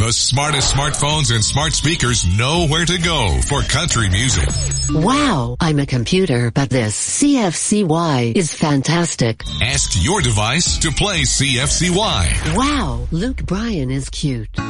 The smartest smartphones and smart speakers know where to go for country music. Wow, I'm a computer, but this CFCY is fantastic. Ask your device to play CFCY. Wow, Luke Bryan is cute.